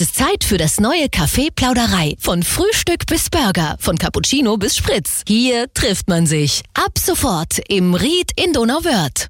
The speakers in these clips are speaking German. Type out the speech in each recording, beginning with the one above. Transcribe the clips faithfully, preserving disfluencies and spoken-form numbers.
ist Zeit für das neue Café Plauderei. Von Frühstück bis Burger, von Cappuccino bis Spritz. Hier trifft man sich. Ab sofort im Ried in Donauwörth.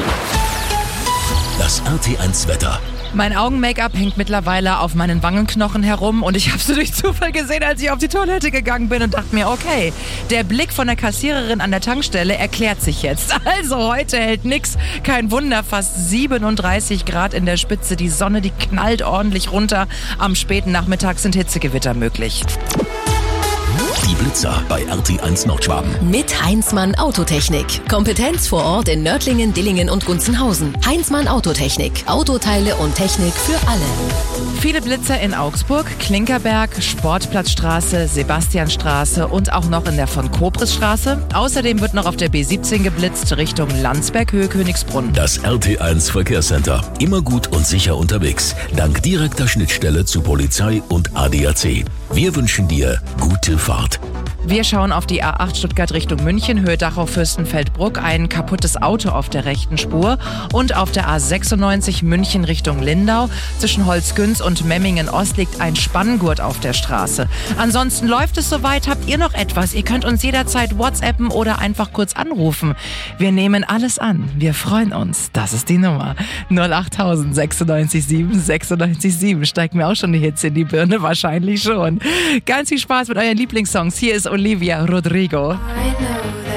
Das R T eins Wetter. Mein Augen-Make-up hängt mittlerweile auf meinen Wangenknochen herum und ich habe es durch Zufall gesehen, als ich auf die Toilette gegangen bin und dachte mir, okay, der Blick von der Kassiererin an der Tankstelle erklärt sich jetzt. Also heute hält nix, kein Wunder, fast siebenunddreißig Grad in der Spitze, die Sonne, die knallt ordentlich runter. Am späten Nachmittag sind Hitzegewitter möglich. Die Blitzer bei R T eins Nordschwaben. Mit Heinzmann Autotechnik. Kompetenz vor Ort in Nördlingen, Dillingen und Gunzenhausen. Heinzmann Autotechnik. Autoteile und Technik für alle. Viele Blitzer in Augsburg, Klinkerberg, Sportplatzstraße, Sebastianstraße und auch noch in der von Kobrisstraße. Außerdem wird noch auf der B siebzehn geblitzt Richtung Landsberg-Höhe Königsbrunn. Das R T eins Verkehrscenter. Immer gut und sicher unterwegs. Dank direkter Schnittstelle zu Polizei und A D A C. Wir wünschen dir gute Fahrt. Wir schauen auf die A acht Stuttgart Richtung München, Höhe Dachau-Fürstenfeldbruck, ein kaputtes Auto auf der rechten Spur und auf der A sechsundneunzig München Richtung Lindau. Zwischen Holzgünz und Memmingen-Ost liegt ein Spanngurt auf der Straße. Ansonsten läuft es soweit. Habt ihr noch etwas? Ihr könnt uns jederzeit WhatsAppen oder einfach kurz anrufen. Wir nehmen alles an. Wir freuen uns. Das ist die Nummer. null acht sechsundneunzig sieben sechsundneunzig sieben. Steigt mir auch schon die Hitze in die Birne? Wahrscheinlich schon. Ganz viel Spaß mit euren Lieblingssongs. Hier ist Olivia Rodrigo. I know